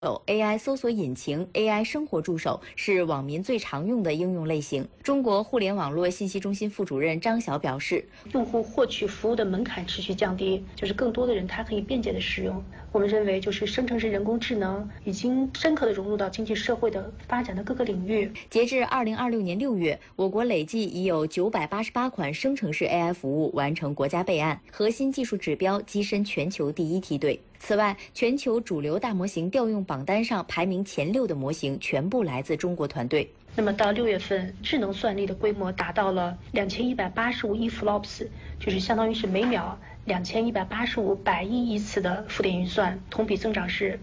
AI 搜索引擎、AI 生活助手是网民最常用的应用类型。中国互联网络信息中心副主任张晓表示， 用户获取服务的门槛持续降低，就是更多的人他可以便捷的使用。我们认为，就是生成式人工智能已经深刻的融入到经济社会的发展的各个领域。 截至2026年6月，我国累计已有988款生成式 AI 服务完成国家备案，核心技术指标跻身全球第1梯队。此外，全球主流大模型调用榜单上排名前6的模型全部来自中国团队。 那么到6月份，智能算力的规模达到了2185亿 flops， 就是相当于是每秒2185百亿亿次的负电运算，同比增长是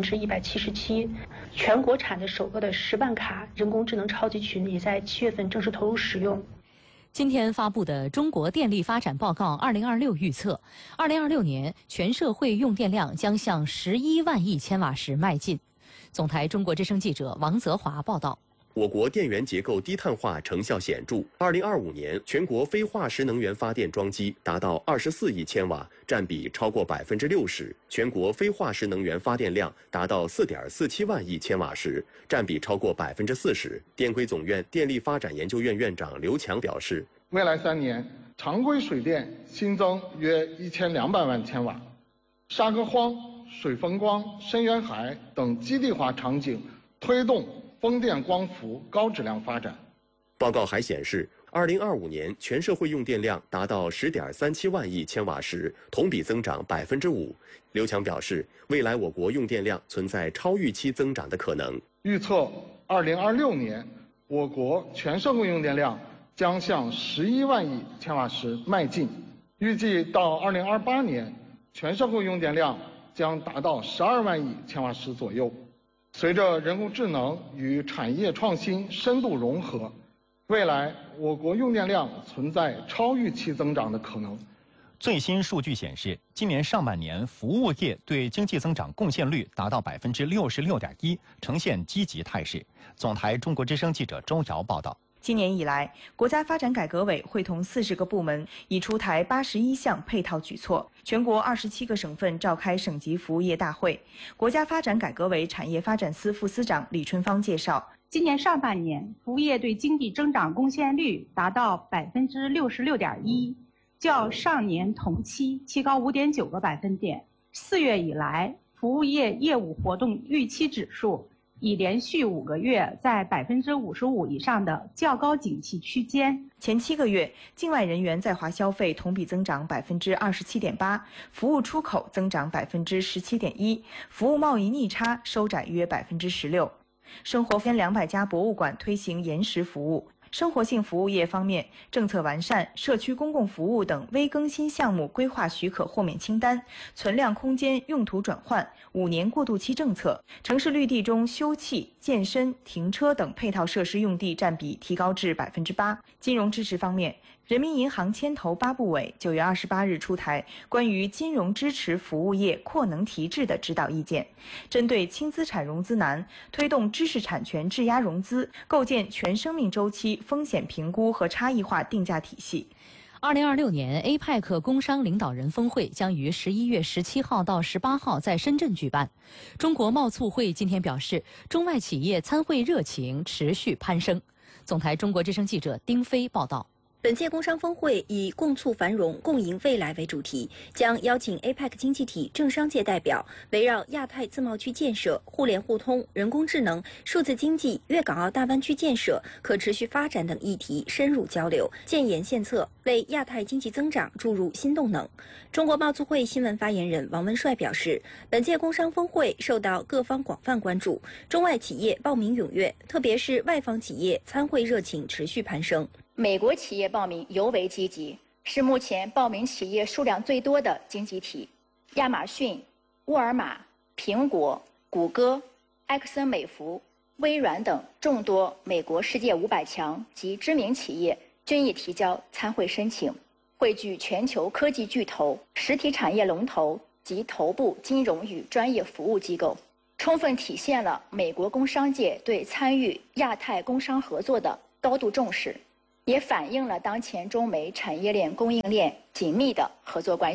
177%。全国产的首个的10万卡人工智能超级群也在7月份正式投入使用。 今天发布的《中国电力发展报告2026》预测，2026年全社会用电量将向11万亿千瓦时迈进。总台中国之声记者王泽华报道。 我国电源结构低碳化成效显著。2025年，全国非化石能源发电装机达到24亿千瓦，占比超过60%；全国非化石能源发电量达到4.47万亿千瓦时，占比超过40%。电规总院电力发展研究院院长刘强表示， 未来3年，常规水电新增约1200万千瓦，沙壳荒、水风光、深渊海等基地化场景推动风电光伏高质量发展。 报告还显示，2025年全社会用电量达到10.37万亿千瓦时，同比增长5%。刘强表示，未来我国用电量存在超预期增长的可能。 预测2026年，我国全社会用电量将向11万亿千瓦时迈进。预计到2028年，全社会用电量将达到12万亿千瓦时左右。随着人工智能与产业创新深度融合，未来我国用电量存在超预期增长的可能。 最新数据显示，今年上半年服务业对经济增长贡献率达到66.1%，呈现积极态势。总台中国之声记者周瑶报道。 今年以来，国家发展改革委会同40个部门已出台81项配套举措，全国27个省份召开省级服务业大会。国家发展改革委产业发展司副司长李春芳介绍， 今年上半年，服务业对经济增长贡献率达到66.1%，较上年同期提高5.9个百分点。4月以来，服务业业务活动预期指数已连续5个月在55%以上的较高景气区间。 前7个月，境外人员在华消费同比增长27.8%，服务出口增长17.1%，服务贸易逆差收窄约16%。生活200家博物馆推行延时服务。生活性服务业方面，政策完善、社区公共服务等微更新项目规划许可豁免清单、存量空间用途转换、5年过渡期政策，城市绿地中休憩、健身、停车等配套设施用地占比提高至8%。金融支持方面，人民银行牵头8部委9月28日出台关于金融支持服务业扩能提质的指导意见，针对轻资产融资难，推动知识产权质押融资，构建全生命周期风险评估和差异化定价体系。 2026年 APEC 工商领导人峰会将于11月17号到18号在深圳举办。中国贸促会今天表示，中外企业参会热情持续攀升。总台中国之声记者丁飞报道。 本届工商峰会以共促繁荣、共赢未来为主题，将邀请 APEC 经济体政商界代表，围绕亚太自贸区建设、互联互通、人工智能、数字经济、粤港澳大湾区建设、可持续发展等议题深入交流，建言献策，为亚太经济增长注入新动能。中国贸促会新闻发言人王文帅表示，本届工商峰会受到各方广泛关注，中外企业报名踊跃，特别是外方企业参会热情持续攀升。 美国企业报名尤为积极，是目前报名企业数量最多的经济体。亚马逊、沃尔玛、苹果、谷歌、埃克森美孚、微软等众多美国世界500强及知名企业均已提交参会申请，汇聚全球科技巨头、实体产业龙头及头部金融与专业服务机构，充分体现了美国工商界对参与亚太工商合作的高度重视，也反映了当前中美产业链供应链紧密的合作关系。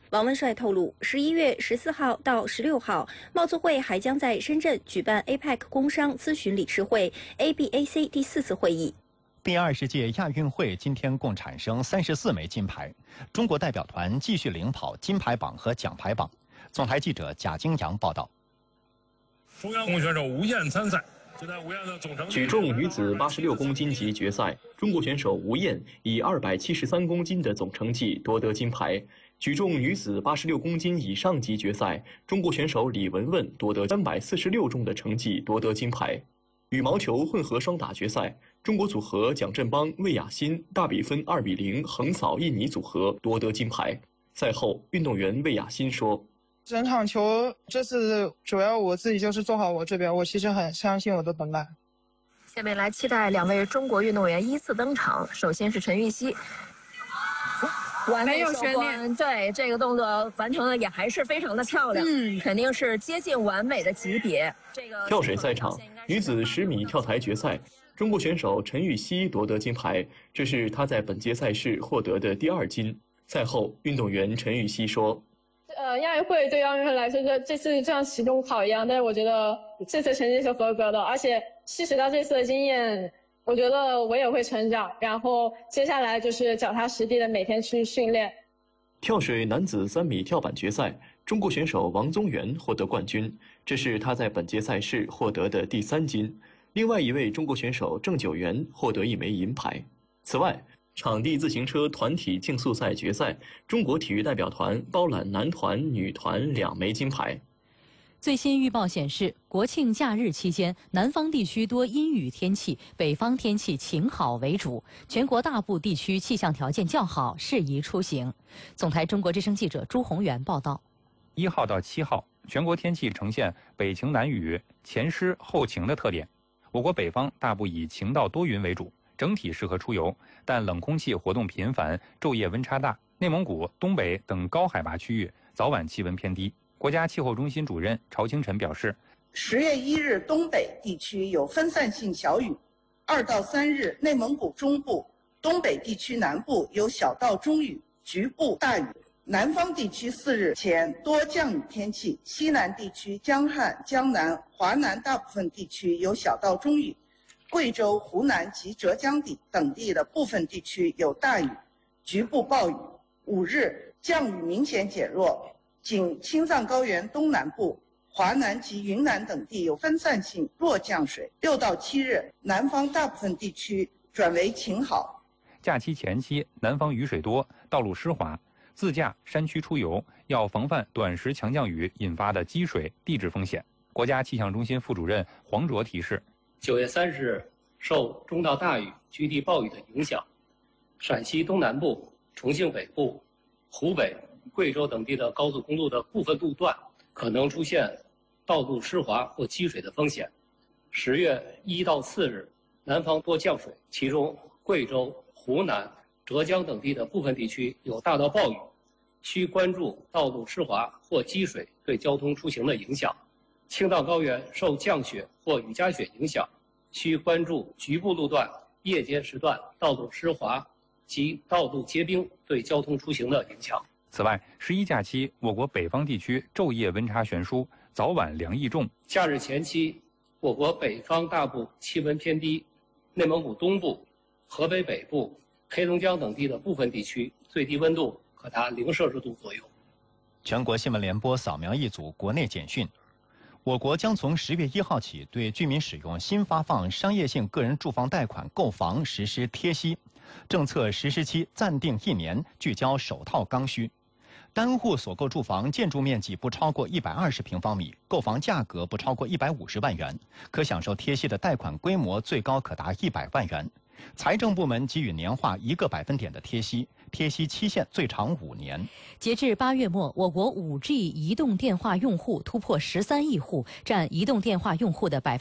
王文帅透露，11月14号到16号，贸促会还将在深圳举办 APEC 工商咨询理事会 ABAC 第4次会议。 第20届亚运会今天共产生34枚金牌，中国代表团继续领跑金牌榜和奖牌榜。总台记者贾京阳报道。 中央选手吴燕参赛。就在吴燕的总成绩。 举重女子86公斤级决赛，中国选手吴燕以273公斤的总成绩夺得金牌。举重女子86公斤以上级决赛，中国选手李雯雯夺得346重的成绩夺得金牌。羽毛球混合双打决赛，中国组合蒋振邦、魏雅欣大比分2-0横扫印尼组合夺得金牌。赛后，运动员魏雅欣说：“ 整场球这次主要我自己就是做好我这边，我其实很相信我的本领。” 下面来期待2位中国运动员依次登场。首先是陈芋汐，完美收官，对这个动作完成的也还是非常的漂亮，肯定是接近完美的级别。 跳水赛场，女子10米跳台决赛，中国选手陈芋汐夺得金牌，这是她在本届赛事获得的第2金。赛后，运动员陈芋汐说：“ 亚运会对奥运会来说，这次像期中考一样，但是我觉得这次成绩是合格的，而且吸取到这次的经验，我觉得我也会成长。然后接下来就是脚踏实地的每天去训练。” 跳水男子3米跳板决赛，中国选手王宗源获得冠军，这是他在本届赛事获得的第3金。另外一位中国选手郑九元获得1枚银牌。此外，场地自行车团体竞速赛决赛，中国体育代表团包揽男团、女团2枚金牌。 最新预报显示，国庆假日期间，南方地区多阴雨天气，北方天气晴好为主，全国大部地区气象条件较好，适宜出行。总台中国之声记者朱宏元报道。 1号到7号，全国天气呈现北晴南雨、前湿后晴的特点。我国北方大部以晴到多云为主，整体适合出游，但冷空气活动频繁，昼夜温差大。内蒙古、东北等高海拔区域早晚气温偏低。国家气候中心主任曹清晨表示 ，10月1日东北地区有分散性小雨，2到3日内蒙古中部、东北地区南部有小到中雨，局部大雨。南方地区4日前多降雨天气，西南地区江汉、江南、华南大部分地区有小到中雨，贵州、湖南及浙江等地的部分地区有大雨，局部暴雨。5日降雨明显减弱，仅青藏高原东南部、华南及云南等地有分散性弱降水。6到7日，南方大部分地区转为晴好。 假期前期，南方雨水多，道路湿滑，自驾山区出游要防范短时强降雨引发的积水、地质风险。国家气象中心副主任黄卓提示 ，9月30日，受中到大雨、局地暴雨的影响，陕西东南部、重庆北部、湖北、贵州等地的高速公路的部分路段可能出现道路湿滑或积水的风险。10月1到4日，南方多降水，其中贵州、湖南、浙江等地的部分地区有大到暴雨，需关注道路湿滑或积水对交通出行的影响。青藏高原受降雪或雨夹雪影响，需关注局部路段、夜间时段道路湿滑及道路结冰对交通出行的影响。 此外，11假期，我国北方地区昼夜温差悬殊，早晚凉意重。 假日前期，我国北方大部气温偏低，内蒙古东部、河北北部、黑龙江等地的部分地区最低温度可达0摄氏度左右。 全国新闻联播扫描一组国内简讯。我国将从10月1号起对居民使用新发放商业性个人住房贷款购房实施贴息，政策实施期暂定1年，聚焦首套刚需。单户所购住房建筑面积不超过120平方米，购房价格不超过150万元，可享受贴息的贷款规模最高可达100万元。财政部门给予年化1个百分点的贴息，贴息期限最长5年。 截至8月末，我国5G 移动电话用户突破13亿户，占移动电话用户的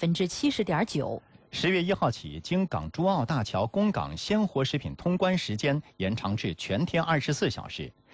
70.9%。 10月1号起，京港珠澳大桥供港鲜活食品通关时间延长至全天24小时。